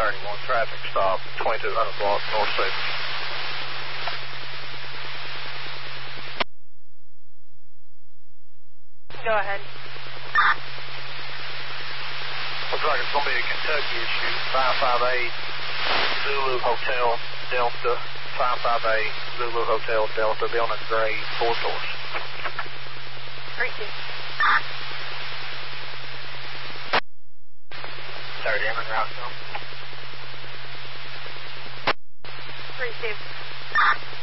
31 traffic stop, 2200 block, north 6. Go ahead. Looks like it's going to be a Kentucky issue. 558 Zulu Hotel Delta. 558 Zulu Hotel Delta. Building gray, 4 floors. Great. Third Airman route now. Receive.